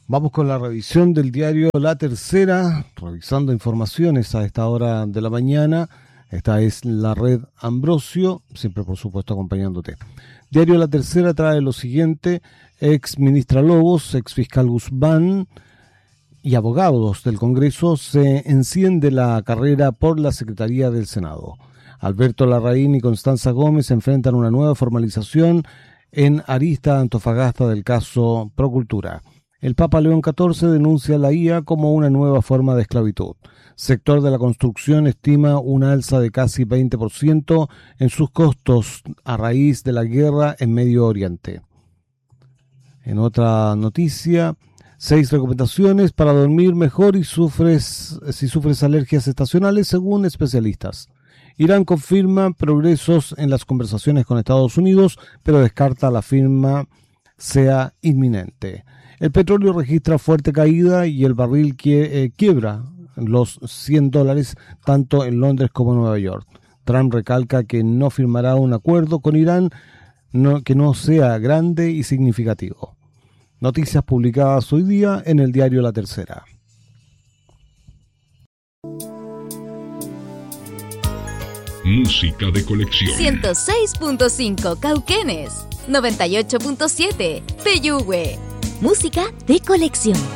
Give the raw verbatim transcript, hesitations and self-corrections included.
Vamos con la revisión del diario La Tercera, revisando informaciones a esta hora de la mañana. Esta es la red Ambrosio, siempre por supuesto acompañándote. Diario La Tercera trae lo siguiente: ex ministra Lobos, ex fiscal Guzmán y abogados del Congreso se enciende la carrera por la Secretaría del Senado. Alberto Larraín y Constanza Gómez enfrentan una nueva formalización en arista Antofagasta del caso Procultura. El Papa León catorce denuncia la I A como una nueva forma de esclavitud. Sector de la construcción estima una alza de casi veinte por ciento en sus costos a raíz de la guerra en Medio Oriente. En otra noticia, seis recomendaciones para dormir mejor y sufres, si sufres alergias estacionales según especialistas. Irán confirma progresos en las conversaciones con Estados Unidos, pero descarta la firma sea inminente. El petróleo registra fuerte caída y el barril quie, eh, quiebra los cien dólares tanto en Londres como en Nueva York. Trump recalca que no firmará un acuerdo con Irán no, que no sea grande y significativo. Noticias publicadas hoy día en el diario La Tercera. Música de colección. ciento seis punto cinco Cauquenes, noventa y ocho punto siete Peyúgue. Música de colección.